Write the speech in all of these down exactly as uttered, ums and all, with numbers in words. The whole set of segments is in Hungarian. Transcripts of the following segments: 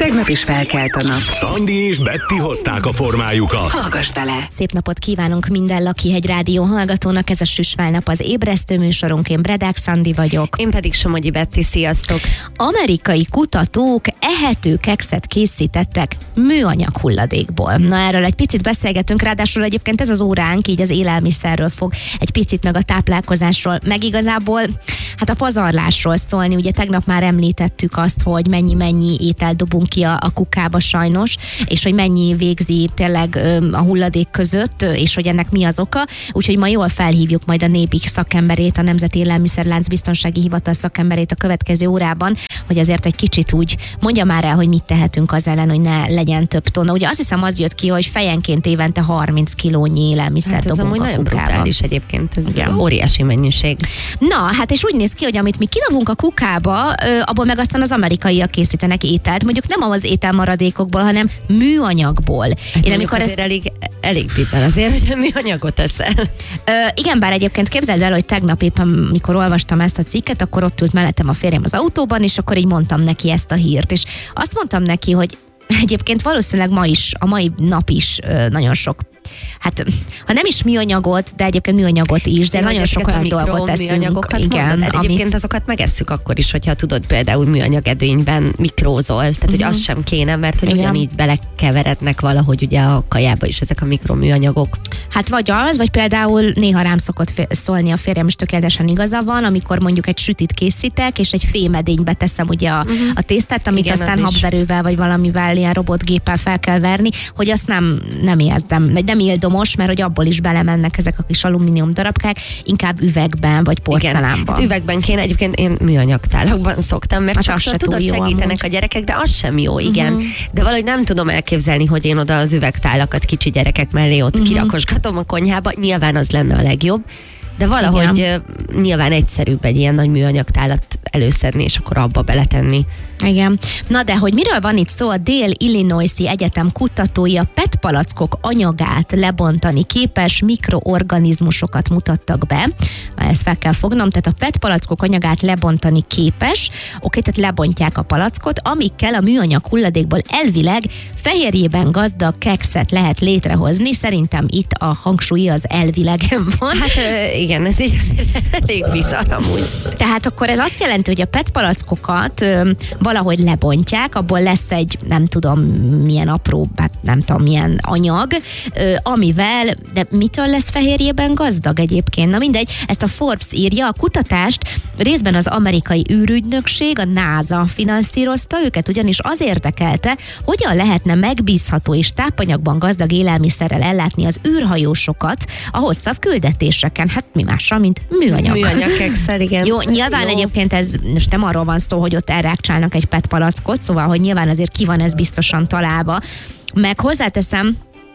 Tegnap is felkelt a nap. Szandi és Betty hozták a formájukat. Hallgass bele! Szép napot kívánunk minden Lakihegy Rádió hallgatónak, ez a Süsválnap az ébresztő műsorunk, én Bredák Szandi vagyok. Én pedig Somogyi Betty, sziasztok! Amerikai kutatók ehető kekszet készítettek műanyag hulladékból. Na, erről egy picit beszélgetünk, ráadásul egyébként ez az óránk így az élelmiszerről fog egy picit, meg a táplálkozásról, meg igazából hát a pazarlásról szólni. Ugye tegnap már említettük azt, hogy mennyi-mennyi ételt dobunk ki a, a kukába sajnos, és hogy mennyi végzi tényleg a hulladék között, és hogy ennek mi az oka. Úgyhogy ma jól felhívjuk majd a nébik szakemberét, a Nemzeti Élelmiszerlánc Biztonsági Hivatal szakemberét a következő órában, hogy azért egy kicsit úgy mondja már el, hogy mit tehetünk az ellen, hogy ne legyen több tonna. Ugye azt hiszem az jött ki, hogy fejenként évente harminc kilónyi élelmiszer hát dobunk a kukába. nagyon brutális egyébként, ez Igen. óriási mennyiség. Na, hát és úgy néz ki, hogy amit mi kidobunk a kukába, abból meg aztán az amerikaiak készítenek ételt, mondjuk nem az ételmaradékokból, hanem műanyagból. Hát én amikor azért ezt... elég, elég bizarr azért, hogy műanyagot eszel. Ö, igen, bár egyébként képzeld el, hogy tegnap éppen, mikor olvastam ezt a cikket, akkor ott ült mellettem a férjem az autóban, és akkor így mondtam neki ezt a hírt, és azt mondtam neki, hogy egyébként valószínűleg ma is, a mai nap is ö, nagyon sok, hát ha nem is műanyagot, de egyébként műanyagot is, de ja, nagyon sok olyan dolgot teszünk. Igen, mondod, ami... Egyébként azokat megesszük akkor is, hogyha tudod például műanyag edényben mikrózol, tehát uh-huh. hogy az sem kéne, mert hogy igen. ugyanígy belekeverednek valahogy ugye a kajába is ezek a mikroműanyagok. Hát vagy az, vagy például néha rám szokott fél, szólni a férjem, és tökéletesen igaza van, amikor mondjuk egy sütit készítek, és egy fémedénybe teszem ugye a, uh-huh. a tésztát, amit igen, aztán habverővel vagy valamivel ilyen robotgéppel fel kell verni, hogy azt nem, nem éltem, vagy nem éldomos, mert hogy abból is belemennek ezek a kis alumínium darabkák, inkább üvegben vagy porcelánban. Hát üvegben kéne, egyébként én műanyagtálakban szoktam, mert hát sokszor tudod, segítenek amúgy. A gyerekek, de az sem jó, igen. Uh-huh. De valahogy nem tudom elképzelni, hogy én oda az üvegtálakat kicsi gyerekek mellé ott uh-huh. kirakosgatom a konyhába, nyilván az lenne a legjobb, de valahogy igen. nyilván egyszerűbb egy ilyen nagy műanyagtálat előszedni, és akkor abba beletenni. Igen. Na de, hogy miről van itt szó, a Dél-Illinoisi Egyetem kutatói a pé é té palackok anyagát lebontani képes mikroorganizmusokat mutattak be. Ezt fel kell fognom, tehát a pé é té palackok anyagát lebontani képes, oké, tehát lebontják a palackot, amikkel a műanyag hulladékból elvileg fehérjében gazdag kekszet lehet létrehozni. Szerintem itt a hangsúly az elvilegen van. Hát igen, ez így azért elég bizarr amúgy. Tehát akkor ez azt jelenti, hogy a pé é té palackokat valahogy lebontják, abból lesz egy, nem tudom milyen apró, hát nem tudom milyen anyag, amivel, de mitől lesz fehérjében gazdag egyébként? Na mindegy, ezt a Forbes írja, a kutatást részben az amerikai űrügynökség, a NASA finanszírozta, őket ugyanis az érdekelte, hogyan lehetne megbízható és tápanyagban gazdag élelmiszerrel ellátni az űrhajósokat a hosszabb küldetéseken. Hát mi másra, mint műanyag. Műanyag kekszel, igen. Jó, nyilván Jó. egyébként ez most nem arról van szó, hogy ott elrákcsálnak egy pé é té palackot, szóval, hogy nyilván azért ki van ez biztosan találva. Meg hozzáteszem,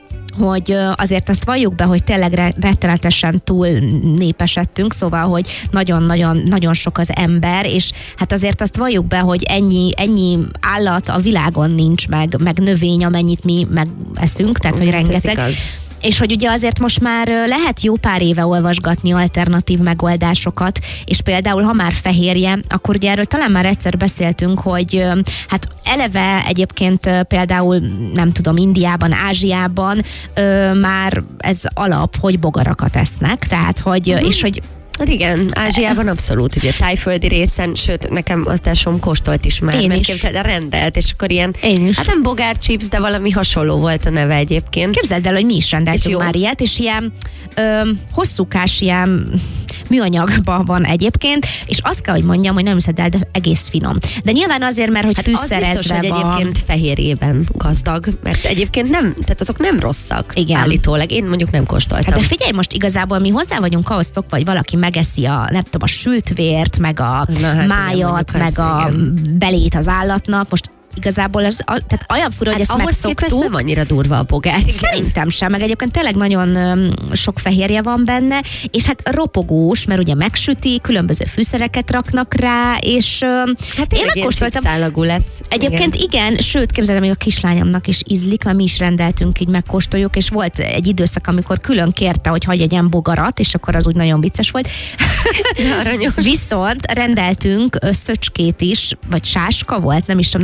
hogy azért azt valljuk be, hogy tényleg rettenetesen túl népesedtünk, szóval, hogy nagyon-nagyon nagyon sok az ember, és hát azért azt valljuk be, hogy ennyi, ennyi állat a világon nincs, meg, meg növény, amennyit mi megeszünk, tehát, hogy rengeteg. És hogy ugye azért most már lehet jó pár éve olvasgatni alternatív megoldásokat, és például, ha már fehérje, akkor ugye erről talán már egyszer beszéltünk, hogy hát eleve egyébként például, nem tudom, Indiában, Ázsiában ö, már ez alap, hogy bogarakat esznek, tehát, hogy, uh-huh. és hogy Hát igen, Ázsiában abszolút, ugye tájföldi részen, sőt, nekem a tesóm kóstolt is már, Én mert is. képzeld, rendelt, és akkor ilyen, Én is. hát nem bogárchips, de valami hasonló volt a neve egyébként. Képzeld el, hogy mi is rendeltünk már ilyet, és ilyen ö, hosszúkás, ilyen műanyagban van egyébként, és azt kell, hogy mondjam, hogy nem hiszed el, de egész finom. De nyilván azért, mert hogy hát fűszerezve az biztos, hogy van. egyébként fehérjében gazdag, mert egyébként nem, tehát azok nem rosszak. Igen. Állítólag. Én mondjuk nem kóstoltam. Hát de figyelj, most igazából mi hozzá vagyunk ahhoz szokva, hogy valaki megeszi a, nem tudom, a sült vért, meg a Na, hát májat, igen, meg a igen. belét az állatnak. Most igazából az, a, tehát olyan fura, hogy hát ezt megszoktuk. Nem annyira durva a bogár. Szerintem sem, meg egyébként tényleg nagyon öm, sok fehérje van benne, és hát ropogós, mert ugye megsüti, különböző fűszereket raknak rá, és öm, hát én megkóstoltam. Szálagú lesz. Egyébként igen, igen sőt, képzeld, még a kislányomnak is ízlik, mert mi is rendeltünk, így megkóstoljuk, és volt egy időszak, amikor külön kérte, hogy hagyj egyen bogarat, és akkor az úgy nagyon vicces volt. Viszont rendeltünk szöcskét is, vagy sáska volt, nem is tudom, azt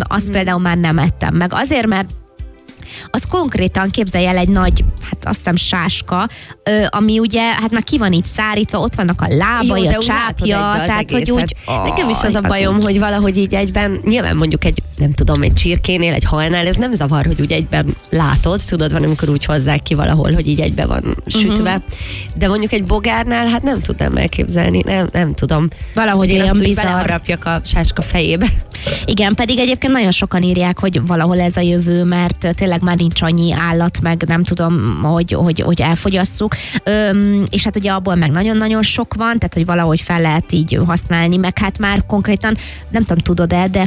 például már nem ettem meg. Azért, mert az konkrétan, képzelj el, egy nagy, hát azt hiszem sáska, ö, ami ugye, hát már ki van így szárítva, ott vannak a lábai, jó, a csápja, tehát hogy úgy... Nekem is az a Aj, bajom, az hogy valahogy így egyben, nyilván mondjuk egy, nem tudom, egy csirkénél, egy halnál, ez nem zavar, hogy úgy egyben látod, tudod, van, amikor úgy hozzák ki valahol, hogy így egybe van sütve, uh-huh. de mondjuk egy bogárnál, hát nem tudnám elképzelni, nem, nem tudom. Valahogy én olyan azt úgy bizarr. beleharapjak a sáska fejébe. Igen, pedig egyébként nagyon sokan írják, hogy valahol ez a jövő, mert tényleg már nincs annyi állat, meg nem tudom, hogy, hogy, hogy elfogyasszuk. Öm, és hát ugye abból meg nagyon-nagyon sok van, tehát hogy valahogy fel lehet így használni, meg hát már konkrétan, nem tudom, tudod-e, de